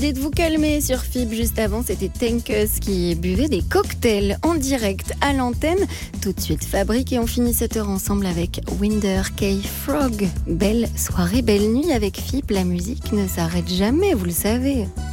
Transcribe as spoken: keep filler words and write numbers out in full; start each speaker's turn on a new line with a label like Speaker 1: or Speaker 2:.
Speaker 1: décidé de vous calmer sur F I B. Juste avant, c'était Tankus qui buvait des cocktails en direct à l'antenne. Tout de suite, Fabrique, et on finit cette heure ensemble avec Winder K. Frog. Belle soirée, belle nuit avec F I B. La musique ne s'arrête jamais, vous le savez.